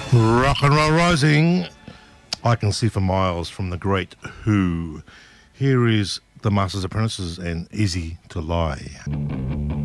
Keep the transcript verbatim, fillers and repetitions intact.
Rock and Roll Rising. I Can See for Miles from the great Who. Here is the Masters Apprentices and Easy to Lie.